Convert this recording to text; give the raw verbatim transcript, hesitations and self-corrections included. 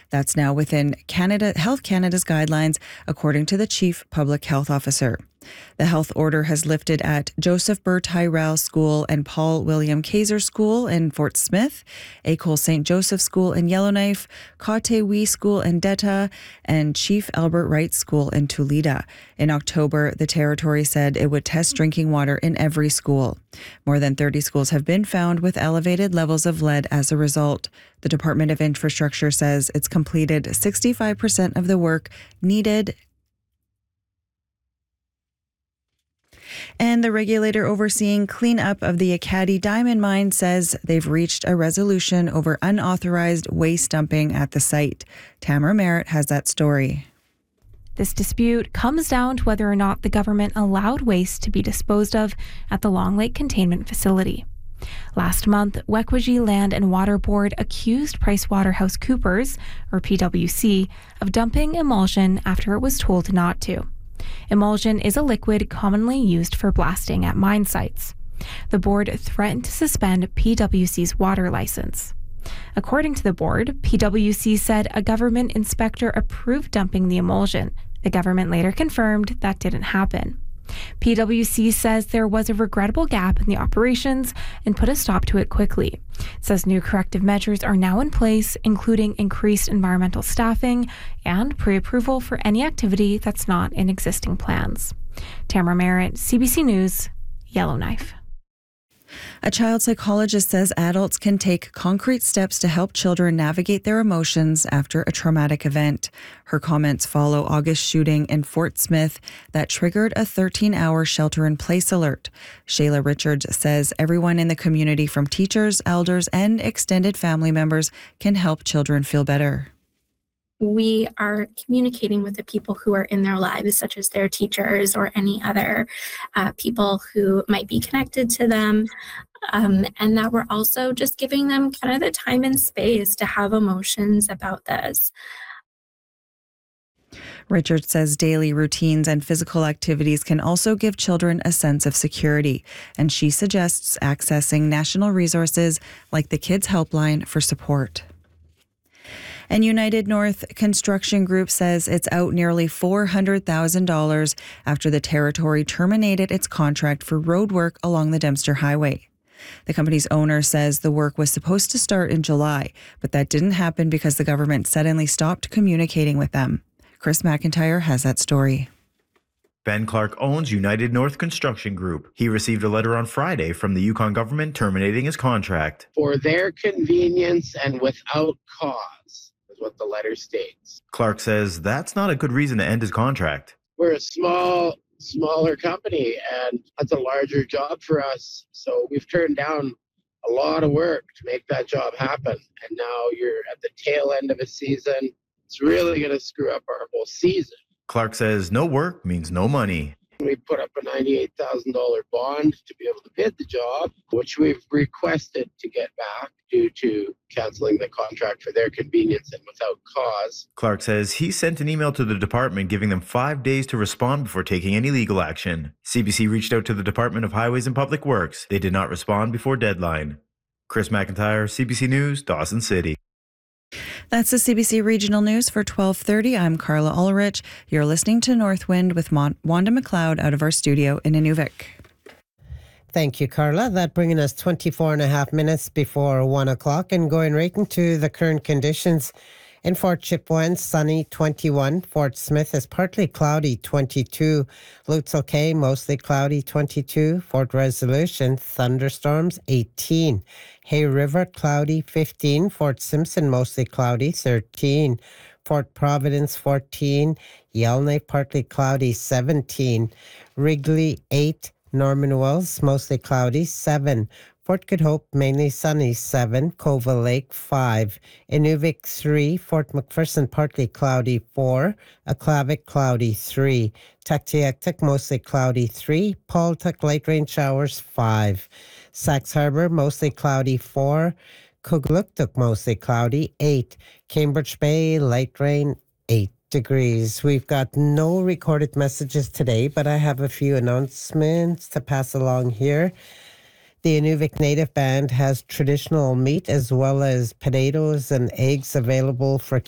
That's now within Canada Health Canada's guidelines, according to the Chief Public Health Officer. The health order has lifted at Joseph Burr Tyrrell School and Paul William Kaiser School in Fort Smith, École Saint Joseph School in Yellowknife, Cote-Wee School in Detta, and Chief Albert Wright School in Tulita. In October, the territory said it would test drinking water in every school. More than thirty schools have been found with elevated levels of lead as a result. The Department of Infrastructure says it's completed sixty-five percent of the work needed. And the regulator overseeing cleanup of the Ekati diamond mine says they've reached a resolution over unauthorized waste dumping at the site. Tamara Merritt has that story. This dispute comes down to whether or not the government allowed waste to be disposed of at the Long Lake Containment Facility. Last month, Wekwajee Land and Water Board accused PricewaterhouseCoopers, or P W C, of dumping emulsion after it was told not to. Emulsion is a liquid commonly used for blasting at mine sites. The board threatened to suspend P W C's water license. According to the board, P W C said a government inspector approved dumping the emulsion. The government later confirmed that didn't happen. P W C says there was a regrettable gap in the operations and put a stop to it quickly. It says new corrective measures are now in place, including increased environmental staffing and pre-approval for any activity that's not in existing plans. Tamara Merritt, C B C News, Yellowknife. A child psychologist says adults can take concrete steps to help children navigate their emotions after a traumatic event. Her comments follow August shooting in Fort Smith that triggered a thirteen-hour shelter-in-place alert. Shayla Richards says everyone in the community, from teachers, elders, and extended family members, can help children feel better. We are communicating with the people who are in their lives, such as their teachers or any other uh, people who might be connected to them. Um, and that we're also just giving them kind of the time and space to have emotions about this. Richard says daily routines and physical activities can also give children a sense of security, and she suggests accessing national resources like the Kids Helpline for support. And United North Construction Group says it's out nearly four hundred thousand dollars after the territory terminated its contract for road work along the Dempster Highway. The company's owner says the work was supposed to start in July, but that didn't happen because the government suddenly stopped communicating with them. Chris McIntyre has that story. Ben Clark owns United North Construction Group. He received a letter on Friday from the Yukon government terminating his contract. For their convenience and without cause, is what the letter states. Clark says that's not a good reason to end his contract. We're a small, smaller company, and that's a larger job for us. So we've turned down a lot of work to make that job happen. And now you're at the tail end of a season. It's really going to screw up our whole season. Clark says no work means no money. We put up a ninety-eight thousand dollars bond to be able to bid the job, which we've requested to get back due to canceling the contract for their convenience and without cause. Clark says he sent an email to the department giving them five days to respond before taking any legal action. C B C reached out to the Department of Highways and Public Works. They did not respond before deadline. Chris McIntyre, C B C News, Dawson City. That's the C B C Regional News for twelve thirty. I'm Carla Ulrich. You're listening to Northwind with Mon- Wanda McLeod out of our studio in Inuvik. Thank you, Carla. That bringing us twenty-four and a half minutes before one o'clock and going right into the current conditions. In Fort Chipewyan, sunny, twenty-one. Fort Smith is partly cloudy, twenty-two. Lutzel Cay, mostly cloudy, twenty-two. Fort Resolution, thunderstorms, eighteen. Hay River, cloudy, fifteen. Fort Simpson, mostly cloudy, thirteen. Fort Providence, fourteen. Yellowknife, partly cloudy, seventeen. Wrigley, eight. Norman Wells, mostly cloudy, seven. Fort Good Hope, mainly sunny, seven. Covell Lake, five. Inuvik, three. Fort McPherson, partly cloudy, four. Aklavik, cloudy, three. Tuktoyaktuk, mostly cloudy, three. Paultuck, light rain showers, five. Sax Harbor, mostly cloudy, four. Kugluktuk, mostly cloudy, eight. Cambridge Bay, light rain, eight degrees. We've got no recorded messages today, but I have a few announcements to pass along here. The Inuvik Native Band has traditional meat as well as potatoes and eggs available for